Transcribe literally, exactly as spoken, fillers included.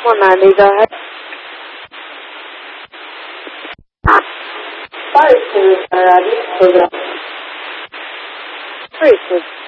one ninety, go ahead. Five two, uh, three two.